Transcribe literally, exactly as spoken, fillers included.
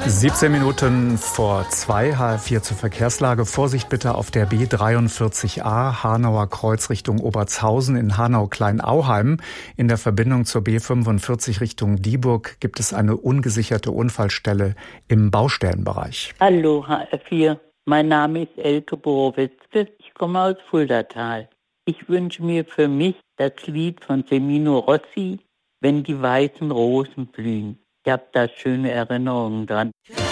siebzehn Minuten vor zwei, H F vier zur Verkehrslage. Vorsicht bitte auf der B dreiundvierzig A, Hanauer Kreuz Richtung Obertshausen in Hanau-Kleinauheim. In der Verbindung zur B fünfundvierzig Richtung Dieburg gibt es eine ungesicherte Unfallstelle im Baustellenbereich. Hallo H F vier, mein Name ist Elke Borowitzke, ich komme aus Fuldatal. Ich wünsche mir für mich das Lied von Semino Rossi, Wenn die weißen Rosen blühen. Ich habe da schöne Erinnerungen dran.